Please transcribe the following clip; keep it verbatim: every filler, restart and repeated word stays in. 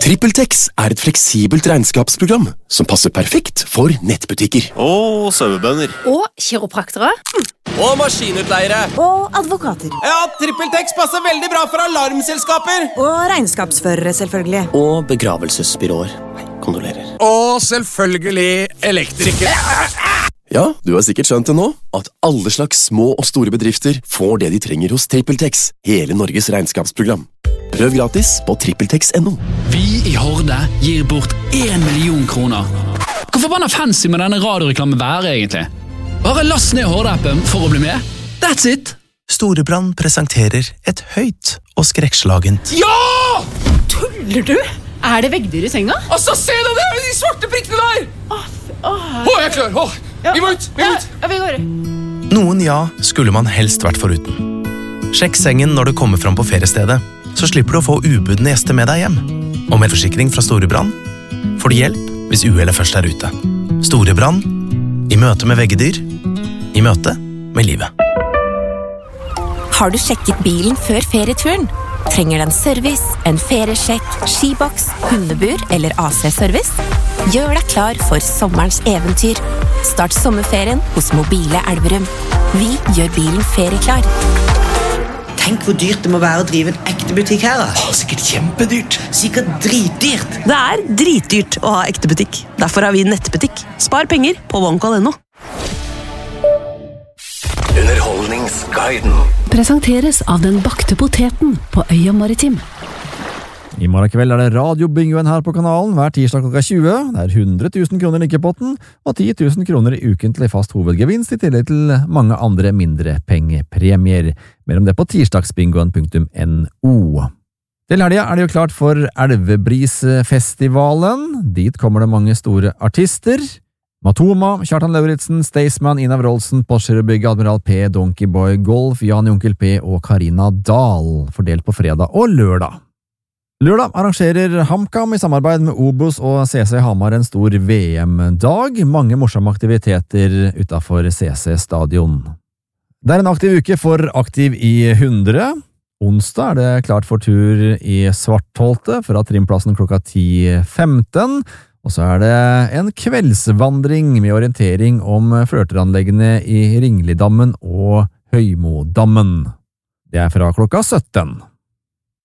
TrippelTex er et fleksibelt regnskapsprogram som passer perfekt for nettbutikker. Og sauebønder. Og kiropraktere. Og maskinutleiere. Og advokater. Ja, TrippelTex passer veldig bra for alarmselskaper. Og regnskapsførere, selvfølgelig. Og begravelsesbyråer. Nei, kondolerer. Og selvfølgelig elektrikere. Ja, du har sikkert skjønt det nå, at alle slags små og store bedrifter får det de trenger hos TrippelTex, hele Norges regnskapsprogram. Prøv gratis på trippeltex punktum no. Vi i Horde gir bort en million kroner. Hvor forbanna fancy må denne radioreklamen være egentlig? Bare last ned Horde-appen for å bli med. That's it! Storebrand presenterer et høyt og skrekkslagent. Ja! Tuller du? Er det veggdyr i senga? Altså, se deg det! De svarte prikkene der! Åh, åh. Å, jeg er klar! Åh, Ja. vi må ut! Vi må ut! Ja, vi går. Noen ja skulle man helst vært foruten. Sjekk sengen når du kommer fram på feriestedet, så slipper du å få ubudne gjester med deg hjem. Og med forsikring fra Storebrand får du hjelp hvis uhellet først er ute. Storebrand, i møte med veggedyr, i møte med livet. Har du sjekket bilen før ferieturen? Trenger den service, en feriesjekk, skiboks, hundebur eller A C-service? Gjør deg klar for sommerens eventyr. Start sommerferien hos Mobile Elverum. Vi gjør bilen ferieklar. Tenk hvor dyrt det må være å drive en ekte butikk her. Da. Å, sikkert kjempedyrt. Sikkert dritdyrt. Det er dritdyrt å ha ekte butikk. Derfor har vi nettbutikk. Spar penger på OneCall punktum no. Underholdningsguiden presenteres av den bakte poteten på Øya Maritim. I morgen kveld er det radiobingoen her på kanalen hver tirsdag klokka tjue. Det er hundre tusen kroner i nikkepotten og ti tusen kroner i ukentlig fast hovedgevinst i tillegg til mange andre mindre pengepremier. Mer om det på tirsdagsbingoen punktum no. Til helga er det jo klart for Elvebrisfestivalen. Dit kommer det mange store artister. Matoma, Kjartan Lauritsen, Staysman, Ina Wroldsen, Porsche-bygget, Admiral P, Donkey Boy, Golf, Jan Onkel P og Karina Dahl, fordelt på fredag og lørdag. Lørdag arrangerer HamKam i samarbeid med Obos og C C Hamar en stor V M-dag, mange morsomme aktiviteter utenfor C C stadion. Det er en aktiv uke for Aktiv i hundre. Onsdag er det klart for tur i Svartholte fra trimplassen klokka ti femten, og så er det en kveldsvandring med orientering om flørteranleggene i Ringlidammen og Høymodammen. Det er fra klokka sytten.